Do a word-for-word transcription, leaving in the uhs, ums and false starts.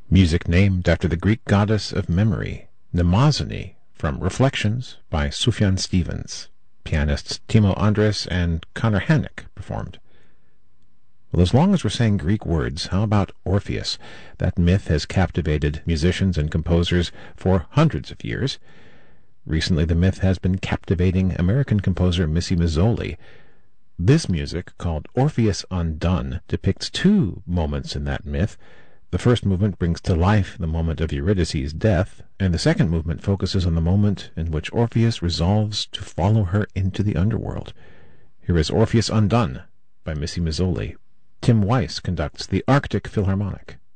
Music named after the Greek goddess of memory, Mnemosyne, from Reflections by Sufjan Stevens. Pianists Timo Andres and Connor Hannock performed. Well, as long as we're saying Greek words, how about Orpheus? That myth has captivated musicians and composers for hundreds of years. Recently, the myth has been captivating American composer Missy Mazzoli. This music, called Orpheus Undone, depicts two moments in that myth. The first movement brings to life the moment of Eurydice's death, and the second movement focuses on the moment in which Orpheus resolves to follow her into the underworld. Here is Orpheus Undone by Missy Mazzoli. Tim Weiss conducts the Arctic Philharmonic.